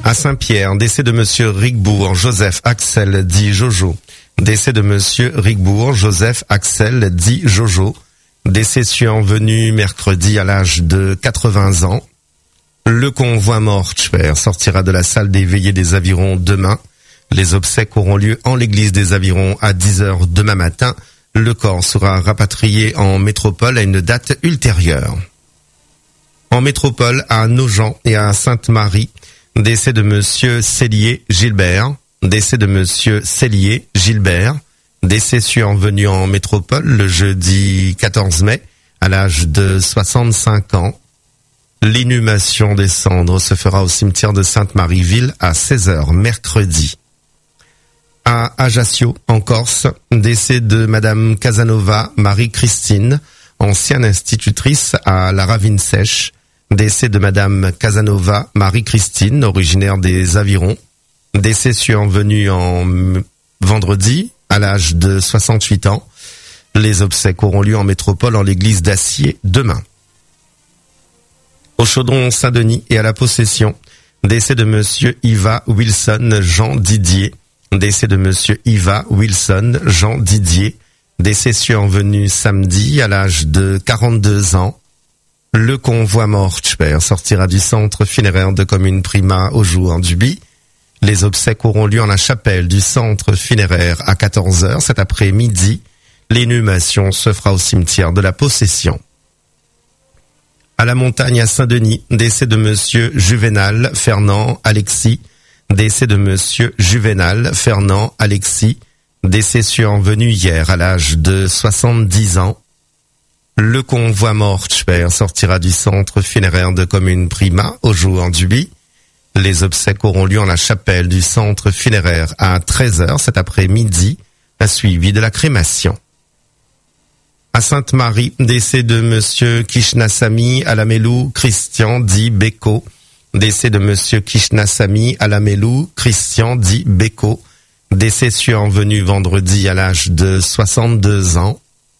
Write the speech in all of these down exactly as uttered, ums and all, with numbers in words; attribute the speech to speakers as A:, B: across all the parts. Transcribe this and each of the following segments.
A: À Saint-Pierre, décès de monsieur Rigbourg, Joseph Axel dit Jojo. Décès de monsieur Rigbourg, Joseph Axel dit Jojo. Décès survenu mercredi à l'âge de quatre-vingts ans. Le convoi mortuaire sortira de la salle des veillées des Avirons demain. Les obsèques auront lieu en l'église des Avirons à dix heures demain matin. Le corps sera rapatrié en métropole à une date ultérieure. En métropole, à Nogent et à Sainte-Marie, décès de monsieur Cellier Gilbert. Décès de monsieur Cellier Gilbert. Décès survenu en métropole le jeudi quatorze mai à l'âge de soixante-cinq ans. L'inhumation des cendres se fera au cimetière de Sainte-Marie-Ville à seize heures mercredi. À Ajaccio, en Corse, décès de madame Casanova Marie-Christine, ancienne institutrice à la Ravine Sèche. Décès de madame Casanova Marie-Christine, originaire des Avirons. Décès survenu en vendredi à l'âge de soixante-huit ans. Les obsèques auront lieu en métropole en l'église d'Acier demain. Au Chaudron Saint-Denis et à la Possession, décès de monsieur Iva Wilson Jean Didier. Décès de monsieur Iva Wilson Jean Didier. Décès survenu samedi à l'âge de quarante-deux ans. Le convoi mortuaire sortira du centre funéraire de commune Prima au jour du Bi. Les obsèques auront lieu en la chapelle du centre funéraire à quatorze heures cet après-midi. L'inhumation se fera au cimetière de la Possession. À la Montagne à Saint-Denis, décès de monsieur Juvénal Fernand Alexis. Décès de monsieur Juvénal Fernand Alexis. Décès survenu hier à l'âge de soixante-dix ans. Le convoi mortuaire sortira du centre funéraire de commune Prima au jour du Bi. Les obsèques auront lieu en la chapelle du centre funéraire à treize heures cet après-midi, suivi de la crémation. À Sainte-Marie, décès de monsieur Kishnasamy Alamelou Christian dit Beko. Décès de monsieur Kishnasamy Alamelou Christian dit Beko. Décès survenu vendredi à l'âge de soixante-deux ans.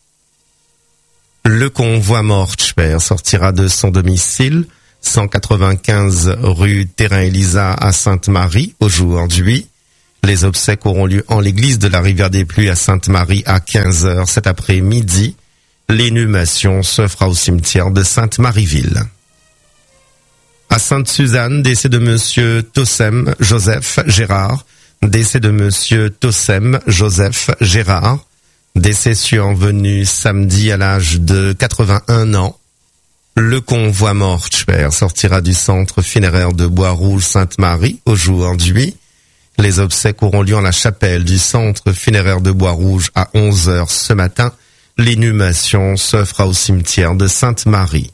A: Le convoi mortuaire sortira de son domicile, cent quatre-vingt-quinze rue Terrain-Elisa à Sainte-Marie, au jour du Bi. Les obsèques auront lieu en l'église de la Rivière des Pluies à Sainte-Marie à quinze heures cet après-midi. L'inhumation se fera au cimetière de Sainte-Marie-Ville. À Sainte-Suzanne, décès de monsieur Tossem Joseph Gérard. Décès de monsieur Tossem Joseph Gérard. Décès survenu samedi à l'âge de quatre-vingt-un ans. Le convoi mortuaire sortira du centre funéraire de Bois-Rouge Sainte-Marie au jour du Bi. Les obsèques auront lieu en la chapelle du centre funéraire de Bois-Rouge à onze heures ce matin. L'inhumation se fera au cimetière de Sainte-Marie.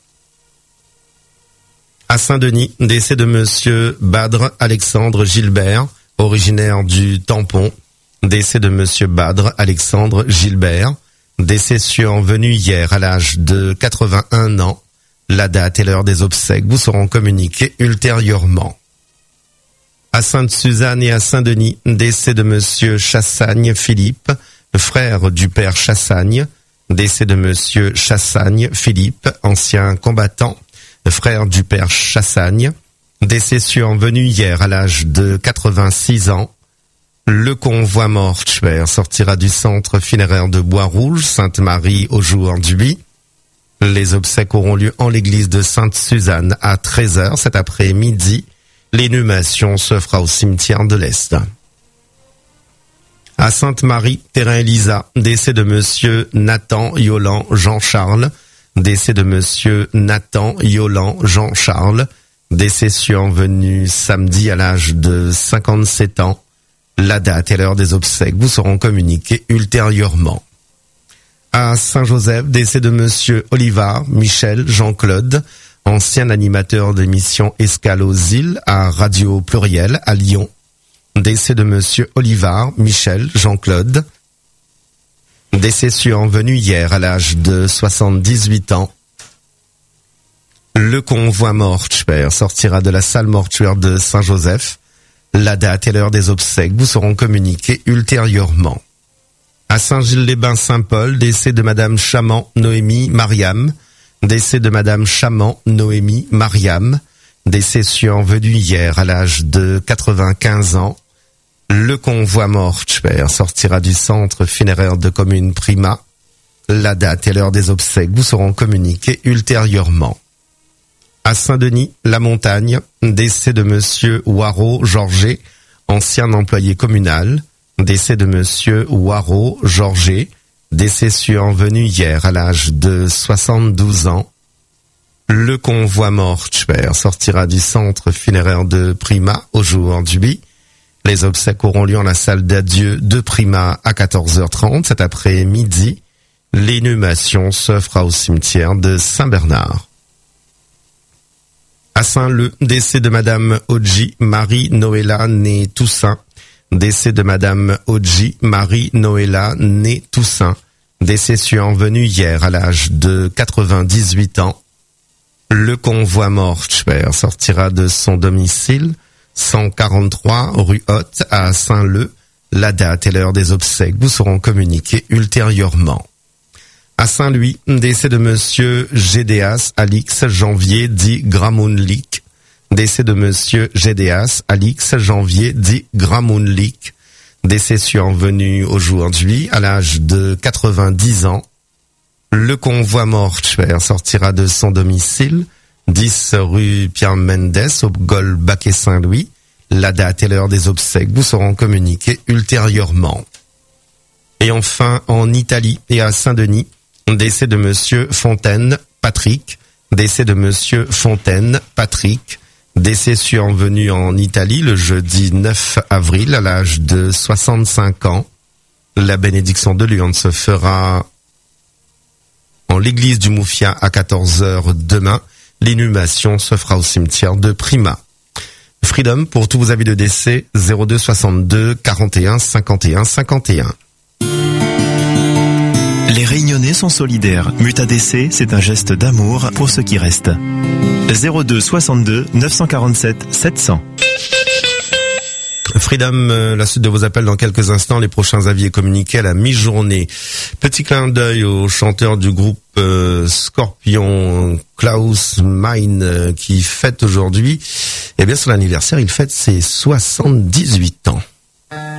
A: À Saint-Denis, décès de monsieur Badre Alexandre Gilbert, originaire du Tampon. Décès de monsieur Badre Alexandre Gilbert. Décès survenu hier à l'âge de quatre-vingt-un ans. La date et l'heure des obsèques vous seront communiquées ultérieurement. À Sainte-Suzanne et à Saint-Denis, décès de monsieur Chassagne Philippe, frère du père Chassagne. Décès de monsieur Chassagne Philippe, ancien combattant, frère du père Chassagne. Décès survenu hier à l'âge de quatre-vingt-six ans. Le convoi mortuaire sortira du centre funéraire de Bois-Rouge, Sainte-Marie au jour du Bi. Les obsèques auront lieu en l'église de Sainte-Suzanne à treize heures cet après-midi. L'inhumation se fera au cimetière de l'Est. À Sainte-Marie, Terrain-Elisa, décès de monsieur Nathan Yolan Jean-Charles. Décès de monsieur Nathan Yolan Jean-Charles. Décès survenu samedi à l'âge de cinquante-sept ans. La date et l'heure des obsèques vous seront communiquées ultérieurement. À Saint-Joseph, décès de monsieur Olivard Michel Jean-Claude, ancien animateur d'émission Escale aux îles à Radio Pluriel à Lyon. Décès de monsieur Olivard Michel Jean-Claude. Décès survenu hier à l'âge de soixante-dix-huit ans. Le convoi mortuaire sortira de la salle mortuaire de Saint-Joseph. La date et l'heure des obsèques vous seront communiquées ultérieurement. À Saint-Gilles-les-Bains-Saint-Paul, décès de madame Chaman Noémie Mariam. Décès de madame Chaman Noémie Mariam. décès survenu hier à l'âge de quatre-vingt-quinze ans. Le convoi mortuaire sortira du centre funéraire de commune Prima. La date et l'heure des obsèques vous seront communiquées ultérieurement. À Saint-Denis, la Montagne, décès de monsieur Waro Georget, ancien employé communal. Décès de monsieur Waro Georget, décès survenu hier à l'âge de soixante-douze ans. Le convoi mortuaire sortira du centre funéraire de Prima aujourd'hui. Les obsèques auront lieu en la salle d'adieu de Prima à quatorze heures trente cet après-midi. L'inhumation se fera au cimetière de Saint-Bernard. À Saint-Leu, décès de madame Odji Marie-Noëlla née Toussaint. Décès de madame Odji Marie-Noëlla née Toussaint. Décès survenu hier à l'âge de quatre-vingt-dix-huit ans. Le convoi mortuaire sortira de son domicile cent quarante-trois rue Haute à Saint-Leu. La date et l'heure des obsèques vous seront communiquées ultérieurement. À Saint-Louis, décès de monsieur Gédéas Alix Janvier dit Gramounlik. Décès de monsieur Gédéas Alix Janvier dit Gramounlik. Décès survenu aujourd'hui à l'âge de quatre-vingt-dix ans. Le convoi mortuaire sortira de son domicile dix rue Pierre Mendès au Gol Baquet Saint-Louis. La date et l'heure des obsèques vous seront communiquées ultérieurement. Et enfin, en Italie et à Saint-Denis, décès de monsieur Fontaine Patrick. Décès de monsieur Fontaine Patrick. Décès survenu en Italie le jeudi neuf avril à l'âge de soixante-cinq ans. La bénédiction de l'urne se fera en l'église du Moufia à quatorze heures demain. L'inhumation se fera au cimetière de Prima. Freedom pour tous vos avis de décès zéro deux soixante-deux quarante et un cinquante et un cinquante et un.
B: Les Réunionnais sont solidaires. Mutadc, c'est un geste d'amour pour ceux qui restent. zéro deux soixante-deux neuf cent quarante-sept sept cents.
A: Freedom, euh, la suite de vos appels dans quelques instants, les prochains avis est communiqué à la mi-journée. Petit clin d'œil au chanteur du groupe euh, Scorpion, Klaus Meine, euh, qui fête aujourd'hui, eh bien son anniversaire, il fête ses soixante-dix-huit ans.